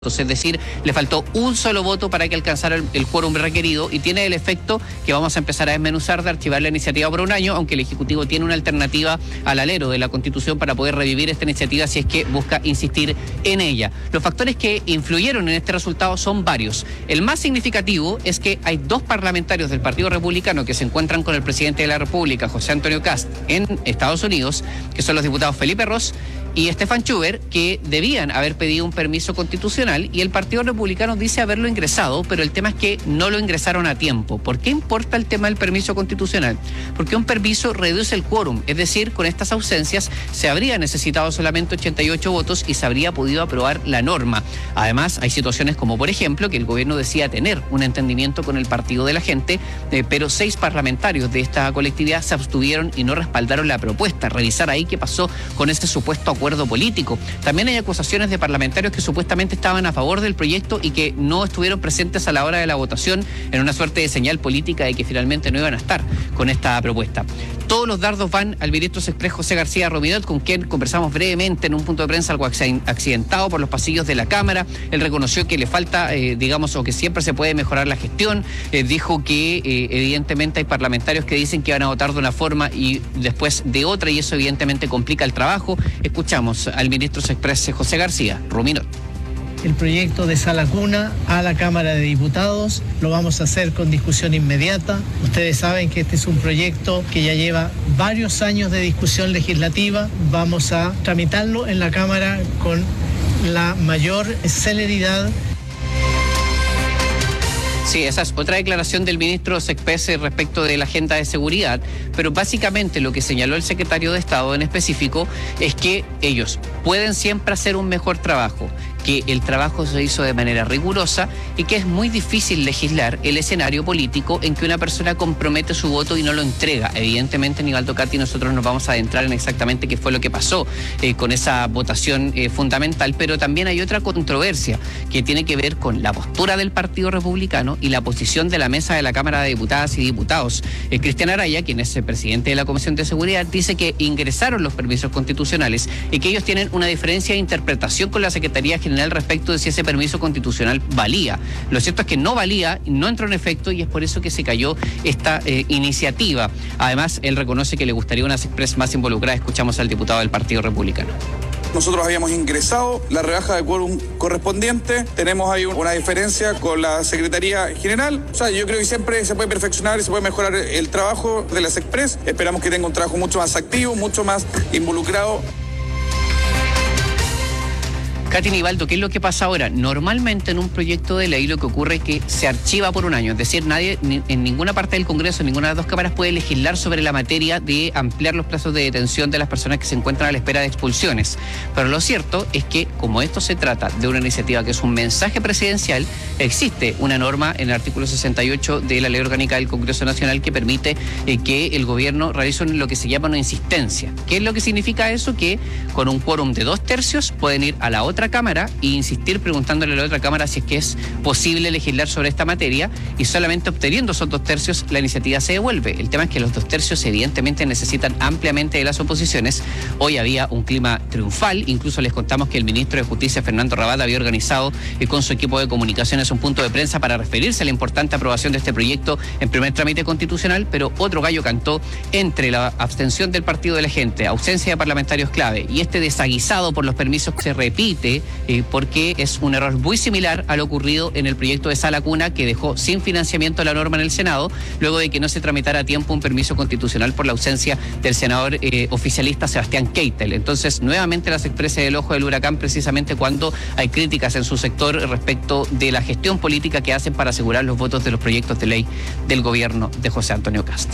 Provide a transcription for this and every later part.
Es decir, le faltó un solo voto para que alcanzara el quórum requerido y tiene el efecto que vamos a empezar a desmenuzar de archivar la iniciativa por un año, aunque el Ejecutivo tiene una alternativa al alero de la Constitución para poder revivir esta iniciativa si es que busca insistir en ella. Los factores que influyeron en este resultado son varios. El más significativo es que hay dos parlamentarios del Partido Republicano que se encuentran con el presidente de la República, José Antonio Kast, en Estados Unidos, que son los diputados Felipe Ros y Stefan Schubert, que debían haber pedido un permiso constitucional y el Partido Republicano dice haberlo ingresado, pero el tema es que no lo ingresaron a tiempo. ¿Por qué importa el tema del permiso constitucional? Porque un permiso reduce el quórum, es decir, con estas ausencias se habría necesitado solamente 88 votos y se habría podido aprobar la norma. Además, hay situaciones como, por ejemplo, que el gobierno decía tener un entendimiento con el Partido de la Gente, pero 6 parlamentarios de esta colectividad se abstuvieron y no respaldaron la propuesta. Revisar ahí qué pasó con ese supuesto acuerdo político. También hay acusaciones de parlamentarios que supuestamente estaban a favor del proyecto y que no estuvieron presentes a la hora de la votación en una suerte de señal política de que finalmente no iban a estar con esta propuesta. Todos los dardos van al ministro Express José García Rominot, con quien conversamos brevemente en un punto de prensa algo accidentado por los pasillos de la Cámara. Él reconoció que le falta, o que siempre se puede mejorar la gestión. Dijo que evidentemente hay parlamentarios que dicen que van a votar de una forma y después de otra, y eso evidentemente complica el trabajo. Escuchamos al ministro Express José García Rominot. El proyecto de sala cuna a la Cámara de Diputados lo vamos a hacer con discusión inmediata. Ustedes saben que este es un proyecto que ya lleva varios años de discusión legislativa. Vamos a tramitarlo en la Cámara con la mayor celeridad. Sí, esa es otra declaración del ministro Sexpese respecto de la agenda de seguridad, pero básicamente lo que señaló el secretario de Estado en específico es que ellos pueden siempre hacer un mejor trabajo, que el trabajo se hizo de manera rigurosa y que es muy difícil legislar el escenario político en que una persona compromete su voto y no lo entrega. Evidentemente, Nivaldo Cati, nosotros nos vamos a adentrar en exactamente qué fue lo que pasó con esa votación fundamental, pero también hay otra controversia que tiene que ver con la postura del Partido Republicano y la posición de la mesa de la Cámara de Diputadas y Diputados. Cristian Araya, quien es el presidente de la Comisión de Seguridad, dice que ingresaron los permisos constitucionales y que ellos tienen una diferencia de interpretación con la Secretaría General respecto de si ese permiso constitucional valía. Lo cierto es que no valía, no entró en efecto y es por eso que se cayó esta iniciativa. Además, él reconoce que le gustaría una Express más involucrada. Escuchamos al diputado del Partido Republicano. Nosotros habíamos ingresado la rebaja de quórum correspondiente, tenemos ahí una diferencia con la Secretaría General. O sea, yo creo que siempre se puede perfeccionar y se puede mejorar el trabajo de las Express. Esperamos que tenga un trabajo mucho más activo, mucho más involucrado. Katy, Nivaldo, ¿qué es lo que pasa ahora? Normalmente en un proyecto de ley lo que ocurre es que se archiva por un año, es decir, nadie en ninguna parte del Congreso, en ninguna de las dos cámaras puede legislar sobre la materia de ampliar los plazos de detención de las personas que se encuentran a la espera de expulsiones. Pero lo cierto es que, como esto se trata de una iniciativa que es un mensaje presidencial, existe una norma en el artículo 68 de la Ley Orgánica del Congreso Nacional que permite que el gobierno realice lo que se llama una insistencia. ¿Qué es lo que significa eso? Que con un quórum de 2/3 pueden ir a la otra Cámara e insistir preguntándole a la otra Cámara si es que es posible legislar sobre esta materia, y solamente obteniendo esos 2/3 la iniciativa se devuelve. El tema es que los 2/3 evidentemente necesitan ampliamente de las oposiciones. Hoy había un clima triunfal, incluso les contamos que el ministro de Justicia, Fernando Rabat, había organizado con su equipo de comunicaciones un punto de prensa para referirse a la importante aprobación de este proyecto en primer trámite constitucional, pero otro gallo cantó entre la abstención del Partido de la Gente, ausencia de parlamentarios clave y este desaguisado por los permisos que se repite porque es un error muy similar a lo ocurrido en el proyecto de sala cuna que dejó sin financiamiento la norma en el Senado luego de que no se tramitara a tiempo un permiso constitucional por la ausencia del senador oficialista Sebastián Keitel. Entonces, nuevamente las expresa el ojo del huracán precisamente cuando hay críticas en su sector respecto de la gestión política que hacen para asegurar los votos de los proyectos de ley del gobierno de José Antonio Kast.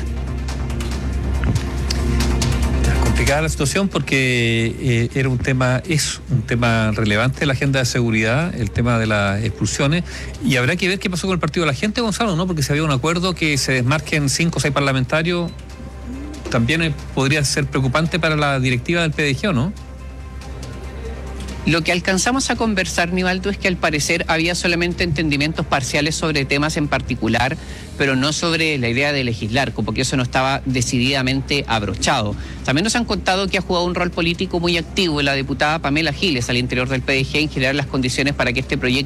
Complicada la situación porque es un tema relevante de la agenda de seguridad, el tema de las expulsiones, y habrá que ver qué pasó con el Partido de la Gente, Gonzalo, ¿no? Porque si había un acuerdo que se desmarquen 5 o 6 parlamentarios, también podría ser preocupante para la directiva del PDG, ¿o no? Lo que alcanzamos a conversar, Nivaldo, es que al parecer había solamente entendimientos parciales sobre temas en particular, pero no sobre la idea de legislar, como que eso no estaba decididamente abrochado. También nos han contado que ha jugado un rol político muy activo la diputada Pamela Giles al interior del PDG en generar las condiciones para que este proyecto